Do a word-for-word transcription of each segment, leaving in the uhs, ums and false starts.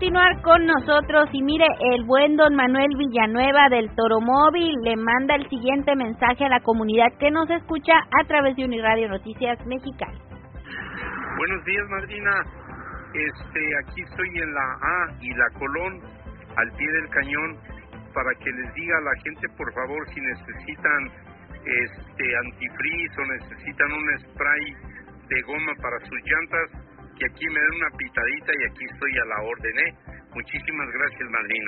continuar con nosotros y mire, el buen don Manuel Villanueva del Toromóvil le manda el siguiente mensaje a la comunidad que nos escucha a través de Uniradio Noticias Mexicali. Buenos días, madrina. Este, aquí estoy en la A y la Colón, al pie del cañón, para que les diga a la gente, por favor, si necesitan este antifreeze o necesitan un spray de goma para sus llantas, que aquí me den una pitadita y aquí estoy a la orden, ¿eh? Muchísimas gracias, madrina.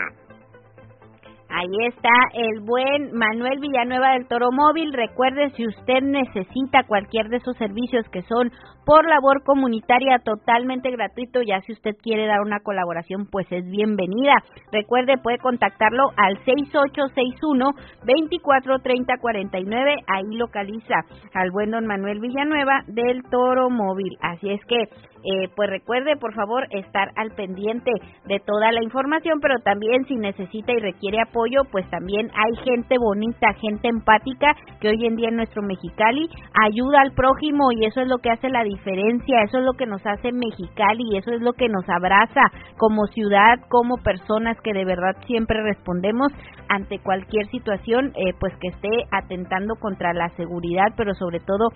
Ahí está el buen Manuel Villanueva del Toromóvil. Recuerde, si usted necesita cualquier de sus servicios que son por labor comunitaria totalmente gratuito, ya si usted quiere dar una colaboración, pues es bienvenida. Recuerde, puede contactarlo al seis ocho seis uno, dos cuatro tres cero cuatro nueve, ahí localiza al buen don Manuel Villanueva del Toromóvil. Así es que, eh, pues recuerde, por favor, estar al pendiente de toda la información, pero también si necesita y requiere apoyo, pues también hay gente bonita, gente empática, que hoy en día en nuestro Mexicali ayuda al prójimo, y eso es lo que hace la diferencia, eso es lo que nos hace Mexicali, y eso es lo que nos abraza como ciudad, como personas que de verdad siempre respondemos ante cualquier situación, eh, pues que esté atentando contra la seguridad, pero sobre todo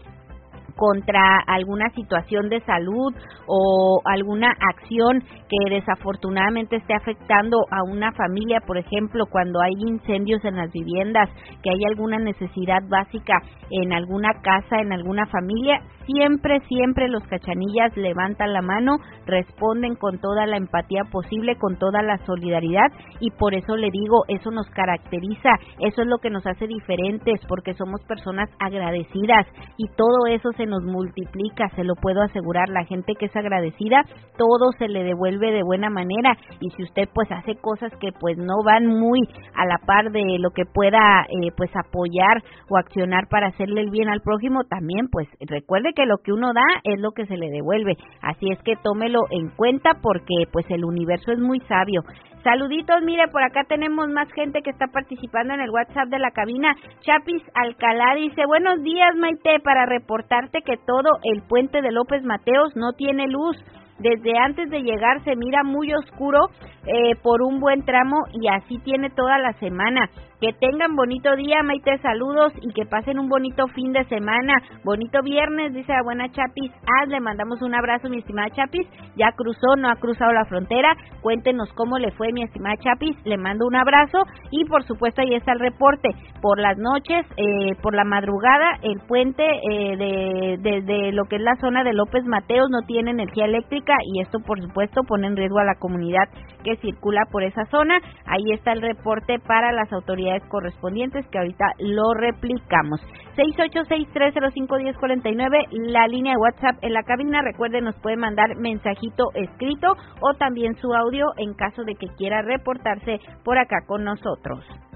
contra alguna situación de salud o alguna acción que desafortunadamente esté afectando a una familia, por ejemplo, cuando hay incendios en las viviendas, que hay alguna necesidad básica en alguna casa, en alguna familia, siempre, siempre los cachanillas levantan la mano, responden con toda la empatía posible, con toda la solidaridad, y por eso le digo, eso nos caracteriza, eso es lo que nos hace diferentes, porque somos personas agradecidas, y todo eso se nos multiplica, se lo puedo asegurar. La gente que es agradecida, todo se le devuelve de buena manera, y si usted pues hace cosas que pues no van muy a la par de lo que pueda eh, pues apoyar o accionar para hacerle el bien al prójimo, también pues recuerde que lo que uno da es lo que se le devuelve, así es que tómelo en cuenta, porque pues el universo es muy sabio. Saluditos, mire, por acá tenemos más gente que está participando en el WhatsApp de la cabina. Chapis Alcalá dice, buenos días, Maite, para reportarte que todo el puente de López Mateos no tiene luz. Desde antes de llegar se mira muy oscuro eh, por un buen tramo, y así tiene toda la semana. Que tengan bonito día, Maite, saludos, y que pasen un bonito fin de semana. Bonito viernes, dice la buena Chapis. Ah, le mandamos un abrazo, mi estimada Chapis. Ya cruzó, no ha cruzado la frontera. Cuéntenos cómo le fue, mi estimada Chapis. Le mando un abrazo, y por supuesto ahí está el reporte. Por las noches, eh, por la madrugada, el puente eh, de, de, de lo que es la zona de López Mateos no tiene energía eléctrica, y esto por supuesto pone en riesgo a la comunidad que circula por esa zona. Ahí está el reporte para las autoridades correspondientes, que ahorita lo replicamos. seis ocho seis, tres cero cinco, uno cero cuatro nueve, la línea de WhatsApp en la cabina. Recuerden, nos puede mandar mensajito escrito o también su audio en caso de que quiera reportarse por acá con nosotros.